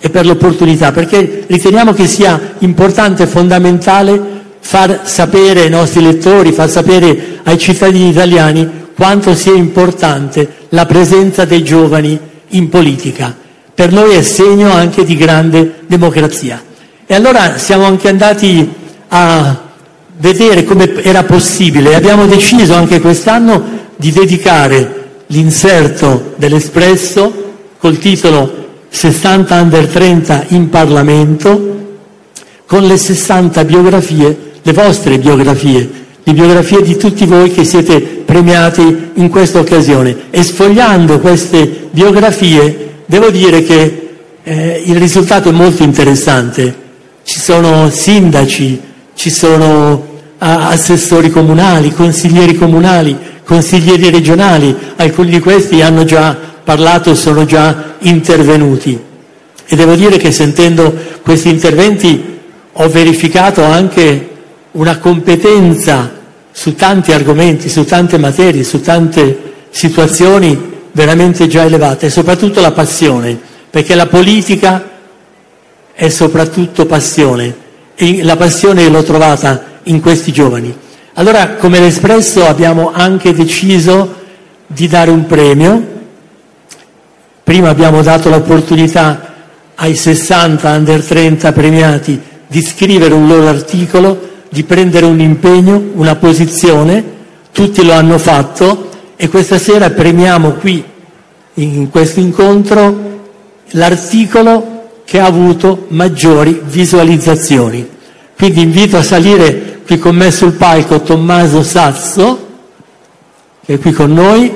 e per l'opportunità, perché riteniamo che sia importante e fondamentale far sapere ai nostri lettori, far sapere ai cittadini italiani quanto sia importante la presenza dei giovani in politica. Per noi è segno anche di grande democrazia. E allora siamo anche andati a vedere come era possibile. Abbiamo deciso anche quest'anno di dedicare l'inserto dell'Espresso col titolo 60 under 30 in Parlamento, con le 60 biografie, le vostre biografie, le biografie di tutti voi che siete premiati in questa occasione. E sfogliando queste biografie devo dire che il risultato è molto interessante. Ci sono sindaci, ci sono assessori comunali, consiglieri regionali, alcuni di questi hanno già parlato e sono già intervenuti. E devo dire che sentendo questi interventi ho verificato anche una competenza su tanti argomenti, su tante materie, su tante situazioni veramente già elevate, e soprattutto la passione, perché la politica è soprattutto passione, e la passione l'ho trovata in questi giovani. Allora, come l'Espresso, abbiamo anche deciso di dare un premio. Prima abbiamo dato l'opportunità ai 60 under 30 premiati di scrivere un loro articolo, di prendere un impegno, una posizione. Tutti lo hanno fatto e questa sera premiamo qui, in questo incontro, l'articolo che ha avuto maggiori visualizzazioni. Quindi invito a salire qui con me sul palco Tommaso Sasso, che è qui con noi.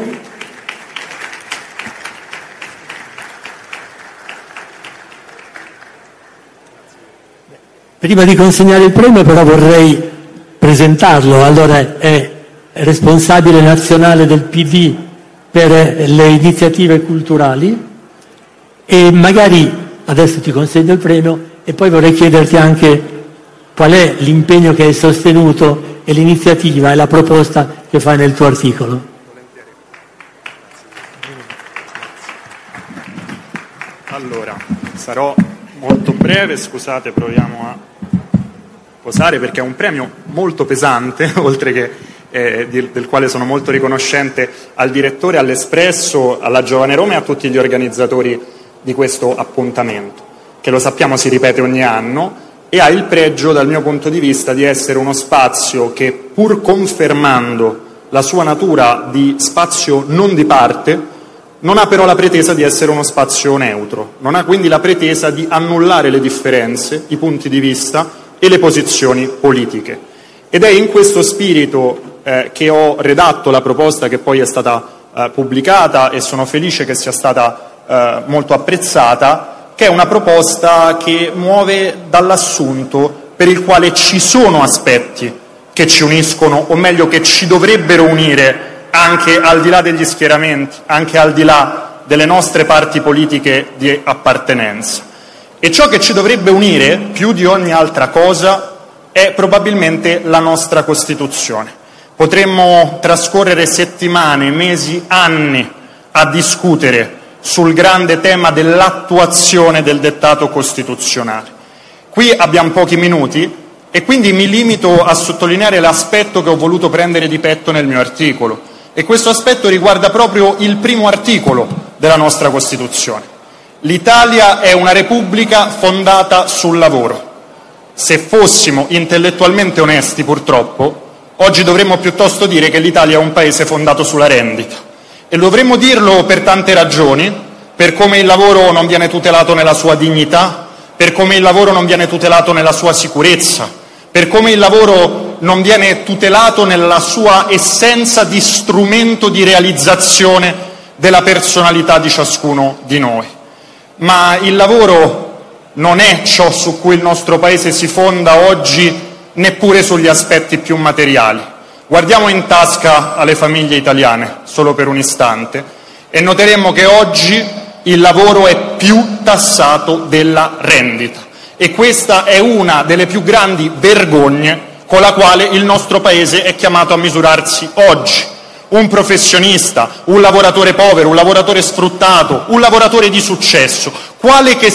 Prima di consegnare il premio però vorrei presentarlo. Allora, è responsabile nazionale del PD per le iniziative culturali, e magari adesso ti consegno il premio e poi vorrei chiederti anche qual è l'impegno che hai sostenuto e l'iniziativa e la proposta che fai nel tuo articolo. Allora, sarò molto breve, scusate, proviamo a posare perché è un premio molto pesante, oltre che del quale sono molto riconoscente al direttore, all'Espresso, alla Giovane Roma e a tutti gli organizzatori di questo appuntamento, che lo sappiamo si ripete ogni anno e ha il pregio, dal mio punto di vista, di essere uno spazio che, pur confermando la sua natura di spazio non di parte, non ha però la pretesa di essere uno spazio neutro, non ha quindi la pretesa di annullare le differenze, i punti di vista e le posizioni politiche. Ed è in questo spirito che ho redatto la proposta che poi è stata pubblicata, e sono felice che sia stata molto apprezzata, che è una proposta che muove dall'assunto per il quale ci sono aspetti che ci uniscono, o meglio che ci dovrebbero unire anche al di là degli schieramenti, anche al di là delle nostre parti politiche di appartenenza. E ciò che ci dovrebbe unire più di ogni altra cosa è probabilmente la nostra Costituzione. Potremmo trascorrere settimane, mesi, anni a discutere sul grande tema dell'attuazione del dettato costituzionale. Qui abbiamo pochi minuti e quindi mi limito a sottolineare l'aspetto che ho voluto prendere di petto nel mio articolo, e questo aspetto riguarda proprio il primo articolo della nostra Costituzione. L'Italia è una repubblica fondata sul lavoro. Se fossimo intellettualmente onesti, purtroppo, oggi dovremmo piuttosto dire che l'Italia è un paese fondato sulla rendita. E dovremmo dirlo per tante ragioni: per come il lavoro non viene tutelato nella sua dignità, per come il lavoro non viene tutelato nella sua sicurezza, per come il lavoro non viene tutelato nella sua essenza di strumento di realizzazione della personalità di ciascuno di noi. Ma il lavoro non è ciò su cui il nostro Paese si fonda oggi, neppure sugli aspetti più materiali. Guardiamo in tasca alle famiglie italiane, solo per un istante, e noteremo che oggi il lavoro è più tassato della rendita. E questa è una delle più grandi vergogne con la quale il nostro Paese è chiamato a misurarsi oggi. Un professionista, un lavoratore povero, un lavoratore sfruttato, un lavoratore di successo, quale che sia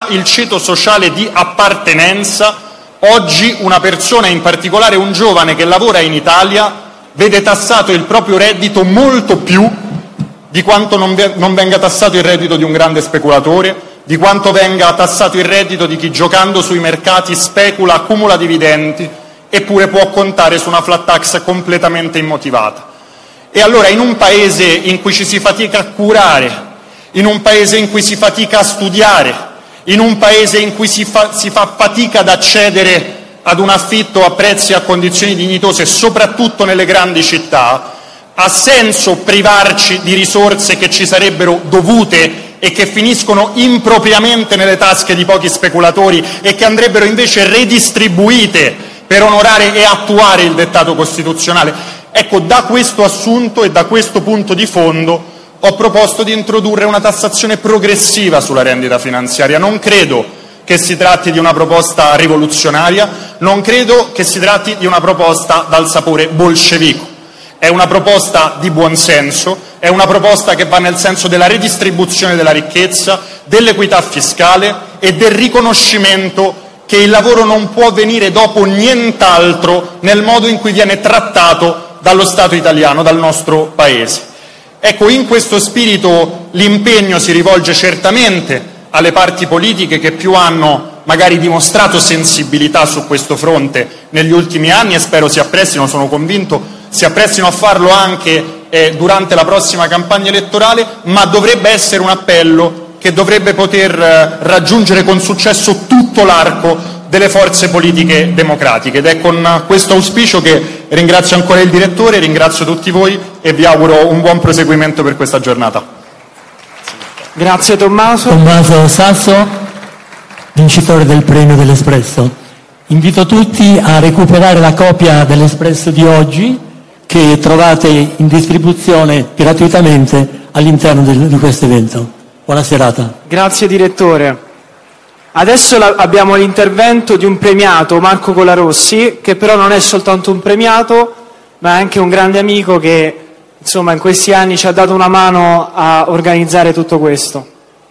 il ceto sociale di appartenenza, oggi una persona, in particolare un giovane che lavora in Italia, vede tassato il proprio reddito molto più di quanto non venga tassato il reddito di un grande speculatore, di quanto venga tassato il reddito di chi giocando sui mercati specula, accumula dividendi, eppure può contare su una flat tax completamente immotivata. E allora, in un paese in cui ci si fatica a curare, in un paese in cui si fatica a studiare, in un paese in cui si fa fatica ad accedere ad un affitto a prezzi e a condizioni dignitose, soprattutto nelle grandi città, ha senso privarci di risorse che ci sarebbero dovute e che finiscono impropriamente nelle tasche di pochi speculatori e che andrebbero invece redistribuite per onorare e attuare il dettato costituzionale. Ecco, da questo assunto e da questo punto di fondo ho proposto di introdurre una tassazione progressiva sulla rendita finanziaria. Non credo che si tratti di una proposta rivoluzionaria, non credo che si tratti di una proposta dal sapore bolscevico. È una proposta di buonsenso, è una proposta che va nel senso della redistribuzione della ricchezza, dell'equità fiscale e del riconoscimento che il lavoro non può venire dopo nient'altro nel modo in cui viene trattato dallo Stato italiano, dal nostro Paese. Ecco, in questo spirito l'impegno si rivolge certamente alle parti politiche che più hanno magari dimostrato sensibilità su questo fronte negli ultimi anni e spero si apprestino, sono convinto, si apprestino a farlo anche durante la prossima campagna elettorale, ma dovrebbe essere un appello che dovrebbe poter raggiungere con successo tutto l'arco delle forze politiche democratiche. Ed è con questo auspicio che ringrazio ancora il direttore, ringrazio tutti voi e vi auguro un buon proseguimento per questa giornata. Grazie Tommaso. Tommaso Sasso, vincitore del premio dell'Espresso. Invito tutti a recuperare la copia dell'Espresso di oggi che trovate in distribuzione gratuitamente all'interno di questo evento. Buona serata. Grazie direttore. Adesso abbiamo l'intervento di un premiato, Marco Colarossi, che però non è soltanto un premiato, ma è anche un grande amico che insomma in questi anni ci ha dato una mano a organizzare tutto questo.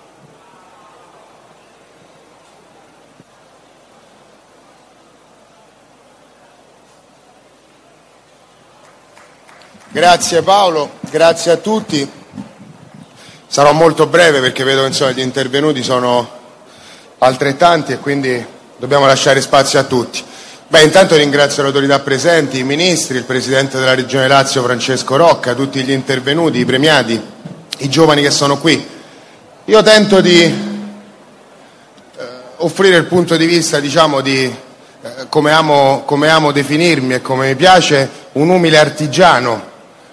Grazie Paolo, grazie a tutti. Sarò molto breve perché vedo che gli intervenuti sono altrettanti e quindi dobbiamo lasciare spazio a tutti. Intanto ringrazio le autorità presenti, i ministri, il Presidente della Regione Lazio Francesco Rocca, tutti gli intervenuti, i premiati, i giovani che sono qui. Io tento di offrire il punto di vista, diciamo, di come amo definirmi e come mi piace, un umile artigiano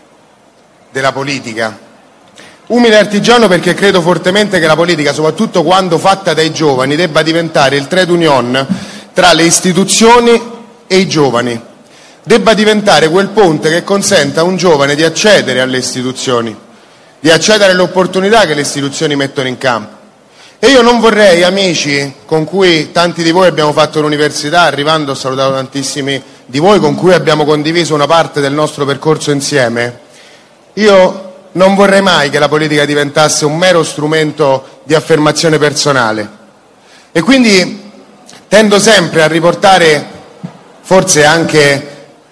della politica. Umile artigiano perché credo fortemente che la politica, soprattutto quando fatta dai giovani, debba diventare il trade union tra le istituzioni e i giovani. Debba diventare quel ponte che consenta a un giovane di accedere alle istituzioni, di accedere alle opportunità che le istituzioni mettono in campo. E io non vorrei, amici con cui tanti di voi abbiamo fatto l'università, arrivando ho salutato tantissimi di voi con cui abbiamo condiviso una parte del nostro percorso insieme, io non vorrei mai che la politica diventasse un mero strumento di affermazione personale. E quindi tendo sempre a riportare, forse anche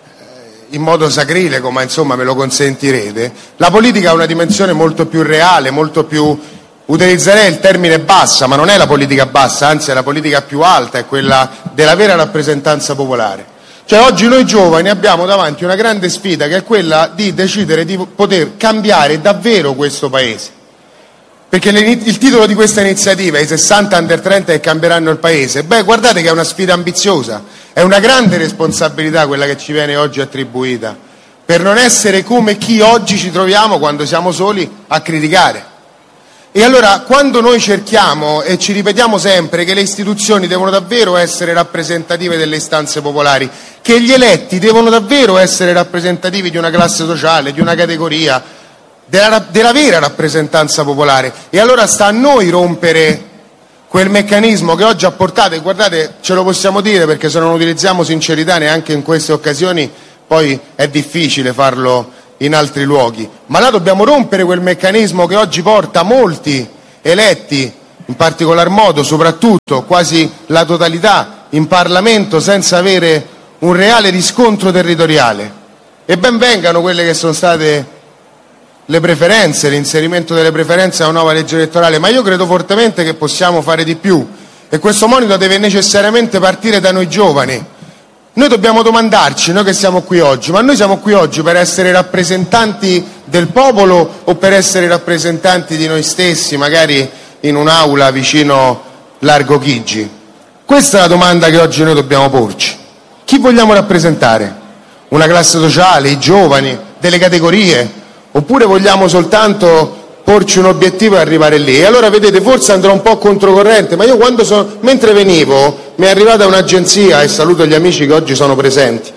in modo sacrilego, ma insomma me lo consentirete, la politica ha una dimensione molto più reale, molto più, utilizzerei il termine bassa, ma non è la politica bassa, anzi è la politica più alta, è quella della vera rappresentanza popolare. Cioè oggi noi giovani abbiamo davanti una grande sfida che è quella di decidere di poter cambiare davvero questo Paese. Perché il titolo di questa iniziativa è i 60 under 30 che cambieranno il Paese. Guardate che è una sfida ambiziosa, è una grande responsabilità quella che ci viene oggi attribuita, per non essere come chi oggi ci troviamo quando siamo soli a criticare. E allora quando noi cerchiamo e ci ripetiamo sempre che le istituzioni devono davvero essere rappresentative delle istanze popolari, che gli eletti devono davvero essere rappresentativi di una classe sociale, di una categoria, della vera rappresentanza popolare, e allora sta a noi rompere quel meccanismo che oggi ha portato, e guardate, ce lo possiamo dire perché se non utilizziamo sincerità neanche in queste occasioni poi è difficile farlo in altri luoghi, ma là dobbiamo rompere quel meccanismo che oggi porta molti eletti in particolar modo, soprattutto quasi la totalità in Parlamento, senza avere un reale riscontro territoriale. E ben vengano quelle che sono state le preferenze, l'inserimento delle preferenze a una nuova legge elettorale, ma io credo fortemente che possiamo fare di più, e questo monito deve necessariamente partire da noi giovani. Noi dobbiamo domandarci, noi che siamo qui oggi, ma noi siamo qui oggi per essere rappresentanti del popolo o per essere rappresentanti di noi stessi, magari in un'aula vicino Largo Chigi? Questa è la domanda che oggi noi dobbiamo porci. Chi vogliamo rappresentare? Una classe sociale, i giovani, delle categorie? Oppure vogliamo soltanto porci un obiettivo e arrivare lì? E allora vedete, forse andrò un po' controcorrente, ma io mentre venivo mi è arrivata un'agenzia, e saluto gli amici che oggi sono presenti,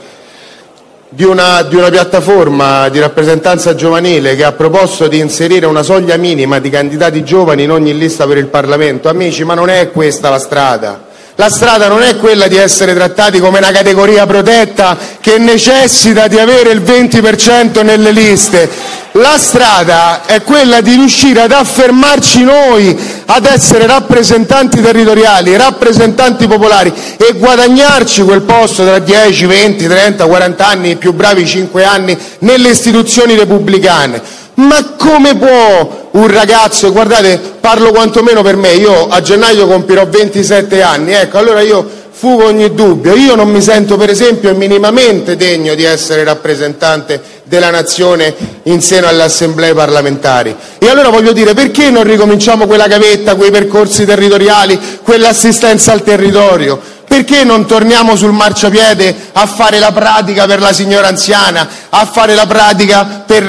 di una piattaforma di rappresentanza giovanile che ha proposto di inserire una soglia minima di candidati giovani in ogni lista per il Parlamento. Amici, ma non è questa la strada. La strada non è quella di essere trattati come una categoria protetta che necessita di avere il 20% nelle liste. La strada è quella di riuscire ad affermarci noi, ad essere rappresentanti territoriali, rappresentanti popolari e guadagnarci quel posto tra 10, 20, 30, 40 anni, i più bravi 5 anni, nelle istituzioni repubblicane. Ma come può un ragazzo, guardate, parlo quantomeno per me, io a gennaio compirò 27 anni, ecco, allora io fugo ogni dubbio, io non mi sento per esempio minimamente degno di essere rappresentante della nazione in seno alle assemblee parlamentari. E allora voglio dire, perché non ricominciamo quella gavetta, quei percorsi territoriali, quell'assistenza al territorio? Perché non torniamo sul marciapiede a fare la pratica per la signora anziana, a fare la pratica per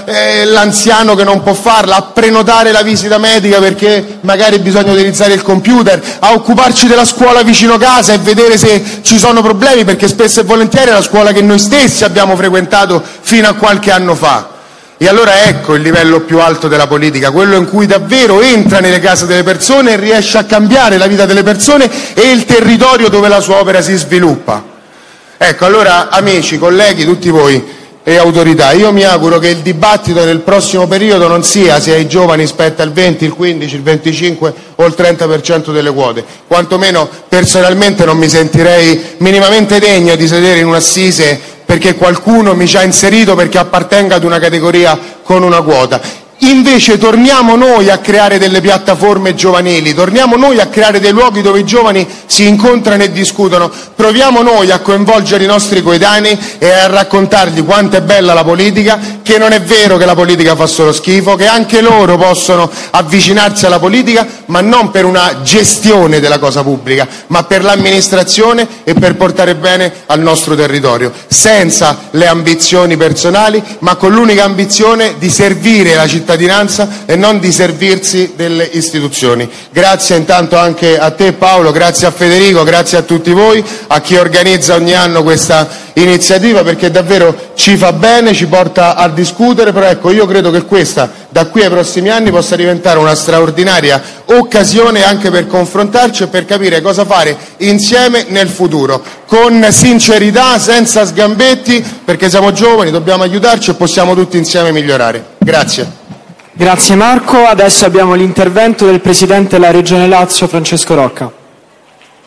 l'anziano che non può farla, a prenotare la visita medica perché magari bisogna utilizzare il computer, a occuparci della scuola vicino casa e vedere se ci sono problemi, perché spesso e volentieri è la scuola che noi stessi abbiamo frequentato fino a qualche anno fa. E allora ecco il livello più alto della politica, quello in cui davvero entra nelle case delle persone e riesce a cambiare la vita delle persone e il territorio dove la sua opera si sviluppa. Ecco, allora amici, colleghi, tutti voi e autorità, io mi auguro che il dibattito nel prossimo periodo non sia se ai giovani spetta il 20, il 15, il 25 o il 30% delle quote. Quantomeno personalmente non mi sentirei minimamente degno di sedere in un'assise perché qualcuno mi ci ha inserito perché appartenga ad una categoria con una quota. Invece torniamo noi a creare delle piattaforme giovanili, torniamo noi a creare dei luoghi dove i giovani si incontrano e discutono, proviamo noi a coinvolgere i nostri coetanei e a raccontargli quanto è bella la politica, che non è vero che la politica fa solo schifo, che anche loro possono avvicinarsi alla politica, ma non per una gestione della cosa pubblica, ma per l'amministrazione e per portare bene al nostro territorio, senza le ambizioni personali, ma con l'unica ambizione di servire la cittadinanza e non di servirsi delle istituzioni. Grazie intanto anche a te Paolo, grazie a Federico, grazie a tutti voi, a chi organizza ogni anno questa iniziativa, perché davvero ci fa bene, ci porta a discutere, però ecco, io credo che questa da qui ai prossimi anni possa diventare una straordinaria occasione anche per confrontarci e per capire cosa fare insieme nel futuro, con sincerità, senza sgambetti, perché siamo giovani, dobbiamo aiutarci e possiamo tutti insieme migliorare. Grazie. Grazie Marco, adesso abbiamo l'intervento del Presidente della Regione Lazio, Francesco Rocca.